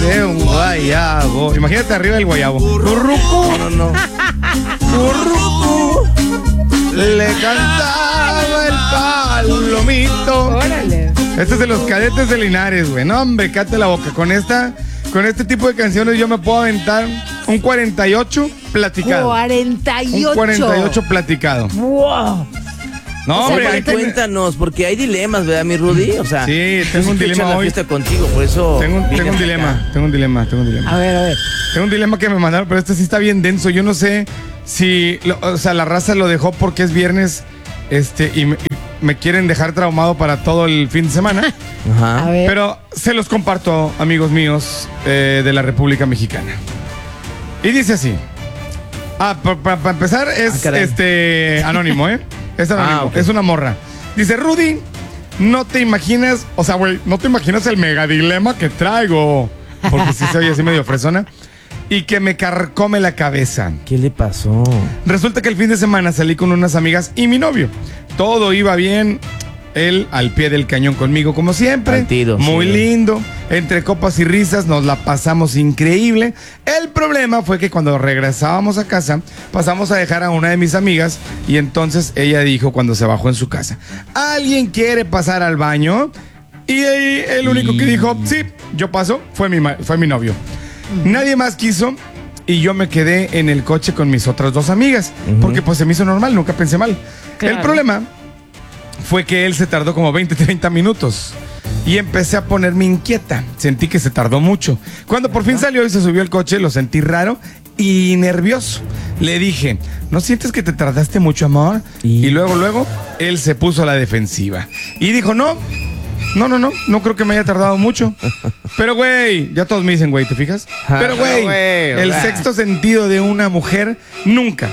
de un guayabo. Imagínate arriba del guayabo. Currucu. No. Currucu. Le cantaba el palomito. Órale. Este es de los Cadetes de Linares, güey. No, hombre, cállate la boca. Con este tipo de canciones yo me puedo aventar un 48 platicado. 48. Un 48 platicado. Wow. No, O sea, hombre, Cuéntanos, porque hay dilemas, ¿verdad, mi Rudy? O sea, sí, tengo un dilema la hoy. fiesta contigo, por eso. Tengo un vine dilema, acá. tengo un dilema. A ver. Tengo un dilema que me mandaron, pero este sí está bien denso. Yo no sé si, o sea, la raza lo dejó porque es viernes, y me quieren dejar traumado para todo el fin de semana. Ajá. A ver. Pero se los comparto, amigos míos, de la República Mexicana. Y dice así. Para empezar es anónimo, ¿eh? Es anónimo, Ok. es una morra. Dice, Rudy, no te imaginas, o sea, güey, no te imaginas el mega dilema que traigo. Porque sí se oye así medio fresona. Y que me carcome la cabeza. ¿Qué le pasó? Resulta que el fin de semana salí con unas amigas y mi novio. Todo iba bien. Él al pie del cañón conmigo, como siempre. Al tiro, muy sí. lindo. Entre copas y risas nos la pasamos increíble. El problema fue que cuando regresábamos a casa, pasamos a dejar a una de mis amigas. Y entonces ella dijo cuando se bajó en su casa: ¿alguien quiere pasar al baño? Y el único que dijo, sí, yo paso, fue mi novio. Nadie más quiso. Y yo me quedé en el coche con mis otras dos amigas. Porque pues se me hizo normal, nunca pensé mal. Claro. El problema fue que él se tardó como 20, 30 minutos. Y empecé a ponerme inquieta. Sentí que se tardó mucho. Cuando por fin salió y se subió al coche, lo sentí raro y nervioso. Le dije, ¿no sientes que te tardaste mucho, amor? Y luego, él se puso a la defensiva. Y dijo, no creo que me haya tardado mucho. Pero, güey, ya todos me dicen, güey, ¿te fijas? Pero, güey, el sexto sentido de una mujer nunca,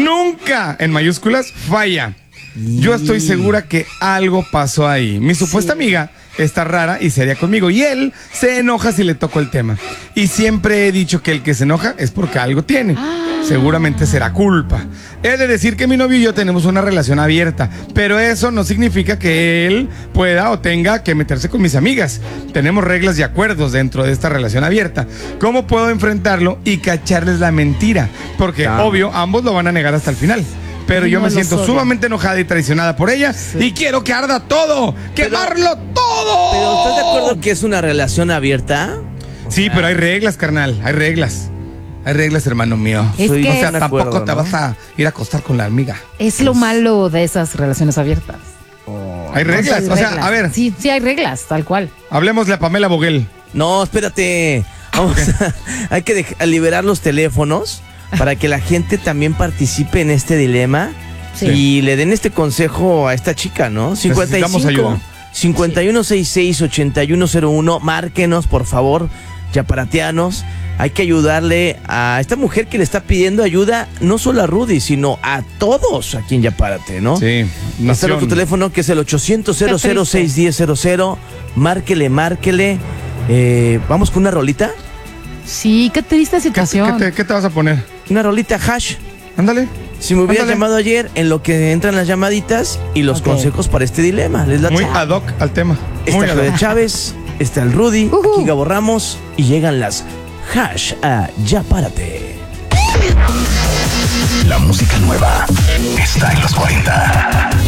en mayúsculas, falla. Yo estoy segura que algo pasó ahí. Mi supuesta amiga está rara y seria conmigo. Y él se enoja si le toco el tema. Y siempre he dicho que el que se enoja es porque algo tiene. Seguramente será culpa. He de decir que mi novio y yo tenemos una relación abierta. Pero eso no significa que él pueda o tenga que meterse con mis amigas. Tenemos reglas y acuerdos dentro de esta relación abierta. ¿Cómo puedo enfrentarlo y cacharles la mentira? Porque, obvio, ambos lo van a negar hasta el final. Pero yo me siento sumamente enojada y traicionada por ella. Y quiero que arda todo. ¡Quemarlo todo! ¿Pero estás de acuerdo que es una relación abierta? Sí, pero hay reglas, carnal. Hay reglas. Hay reglas, hermano mío. Es Soy que O sea, de tampoco acuerdo, te ¿no? vas a ir a acostar con la amiga. es lo malo de esas relaciones abiertas. Hay reglas. Hay O sea, reglas. a ver, Sí, hay reglas, tal cual. hablemosle a Pamela Boguel. No, espérate. Hay que liberar los teléfonos para que la gente también participe en este dilema. Sí. Y le den este consejo a esta chica, ¿no? Necesitamos ayuda. 5166-8101. Márquenos, por favor, yaparatianos. Hay que ayudarle a esta mujer que le está pidiendo ayuda, no solo a Rudy, sino a todos aquí en Yapárate, ¿no? Sí, Está nación. nuestro teléfono que es el 800-006-1000. Márquele. ¿Vamos con una rolita? Sí, qué triste situación. ¿Qué te vas a poner? Una rolita hash. Ándale. Si me hubieras Ándale. llamado ayer, en lo que entran las llamaditas y los Ok. consejos para este dilema. Les late. Muy ad hoc al tema. Está Muy ad Claudia hoc. Chávez, está el Rudy, aquí Gabo Ramos y llegan las hash a Yapárate. La música nueva está en los 40.